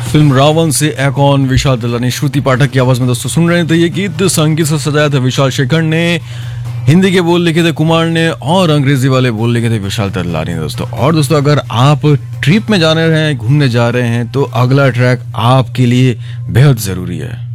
Film Ravan से एकॉन विशाल दलानी श्रुति पाठक की आवाज में दोस्तों सुन रहे थे। ये गीत संगीत से सजाया था विशाल शेखर ने, हिंदी के बोल लिखे थे कुमार ने और अंग्रेजी वाले बोल लिखे थे विशाल दलानी ने दोस्तों। और दोस्तों अगर आप ट्रिप में जाने रहे हैं, घूमने जा रहे हैं, तो अगला ट्रैक आपके लिए बेहद जरूरी है।